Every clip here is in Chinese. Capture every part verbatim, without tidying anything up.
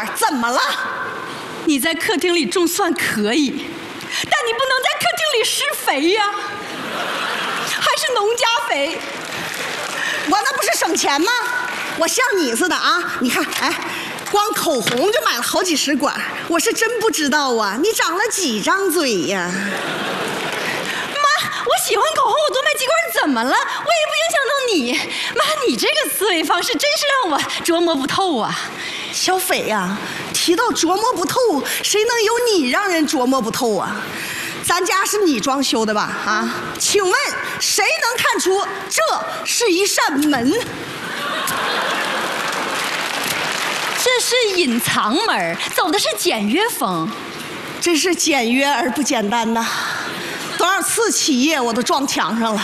管，怎么了？ 你在客厅里种蒜可以，但你不能在客厅里施肥呀，还是农家肥。 我那不是省钱吗？我像你似的啊！你看，哎，光口红就买了好几十管，我是真不知道啊！你长了几张嘴呀？ 妈，我喜欢口红，我多买几管怎么了？我也不影响到你。妈，你这个思维方式真是让我琢磨不透啊！ 小斐呀，提到琢磨不透，谁能有你让人琢磨不透啊？咱家是你装修的吧？啊，请问谁能看出这是一扇门？ 这是隐藏门，走的是简约风。 真是简约而不简单呐！多少次起夜我都撞墙上了。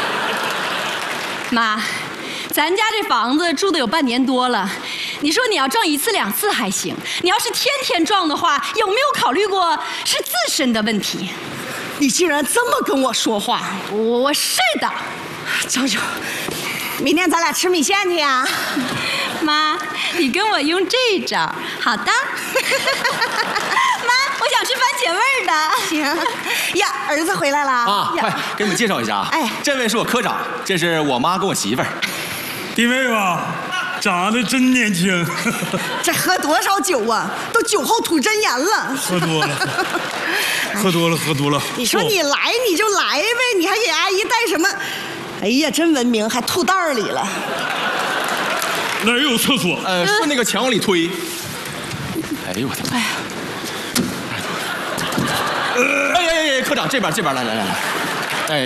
妈，咱家这房子住的有半年多了，你说你要撞一次两次还行，你要是天天撞的话，有没有考虑过是自身的问题？ 你竟然这么跟我说话！ 我我是的。 张九，明天咱俩吃米线去呀？ 妈，你跟我用这招。好的。妈，我想吃番茄味儿的。 行。呀，儿子回来了啊！快给你们介绍一下啊！哎，这位是我科长，这是我妈跟我媳妇儿。 弟妹吧，长得真年轻。 这喝多少酒啊？都酒后吐真言了。 喝多了。喝多了，喝多了。 你说你来你就来呗，你还给阿姨带什么？哎呀，真文明，还吐袋里了。 哪儿有厕所？ 呃，顺那个墙往里推。哎呦我的妈！哎呀！哎哎哎，科长这边这边来来来来。哎。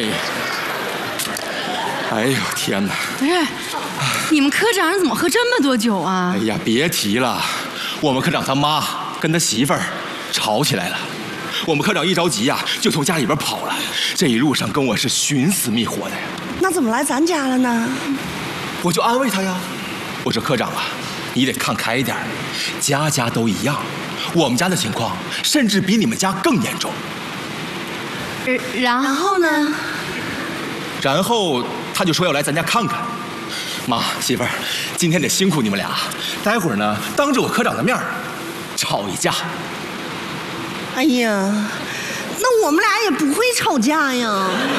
哎呦天哪！ 不是，你们科长怎么喝这么多酒啊？ 哎呀，别提了，我们科长他妈跟他媳妇儿吵起来了。我们科长一着急呀，就从家里边跑了。这一路上跟我是寻死觅活的呀。 那怎么来咱家了呢？ 我就安慰他呀，我说科长啊，你得看开一点，家家都一样。我们家的情况甚至比你们家更严重。 然后呢？ 然后他就说要来咱家看看。妈，媳妇儿，今天得辛苦你们俩，待会儿呢，当着我科长的面吵一架。 哎呀，那我们俩也不会吵架呀。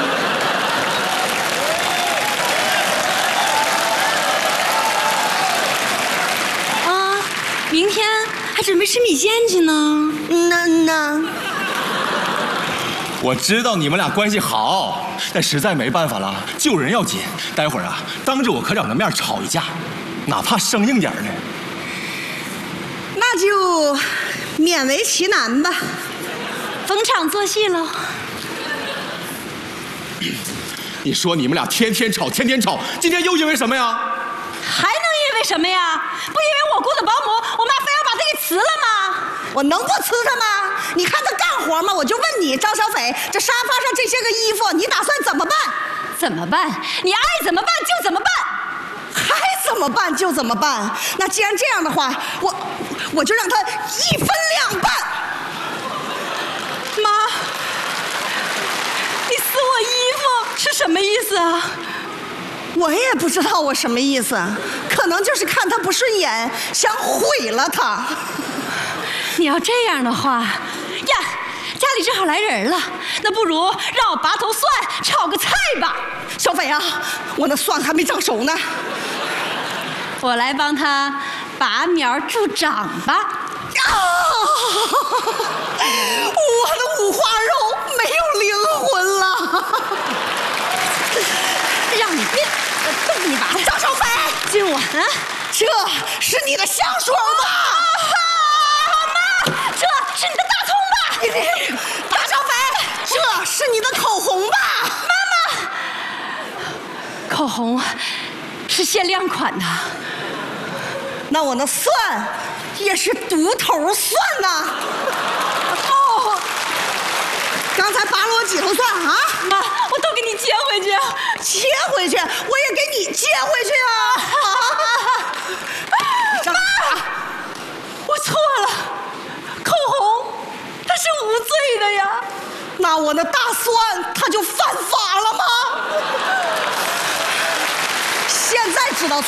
啊，明天还准备吃米线去呢。 那那， 我知道你们俩关系好，但实在没办法了，救人要紧。待会儿啊，当着我科长的面吵一架，哪怕生硬点呢。 那就勉为其难吧。 逢场作戏喽。 你说你们俩天天吵，天天吵，今天又因为什么呀？ 还能因为什么呀？不因为我雇的保姆，我妈非要把她给辞了吗？ 我能不辞她吗？你看她干活吗？我就问你，张小斐，这沙发上这些个衣服，你打算怎么办？ 怎么办？你爱怎么办就怎么办。 还怎么办就怎么办？那既然这样的话，我我就让她一分两半。 妈，你撕我衣服是什么意思啊？ 我也不知道我什么意思，可能就是看他不顺眼，想毁了他。 你要这样的话呀，家里正好来人了，那不如让我拔头蒜炒个菜吧。 小斐啊，我那蒜还没长熟呢， 我来帮他拔苗助长吧。 啊！我的五花肉没有灵魂了。 让你变，我都给你拔了。 张小斐， 今晚啊， 这是你的香水吧？ 啊，妈，这是你的大葱吧？ 你你，张小斐，这是你的口红吧？ 妈妈，口红是限量款的。 那我那蒜也是独头蒜呐。哦，刚才拔了我几头蒜啊？ 妈，我都给你接回去。 接回去，我也给你接回去啊！ 妈，我错了，口红它是无罪的呀。 那我那大蒜它就犯法了吗？现在知道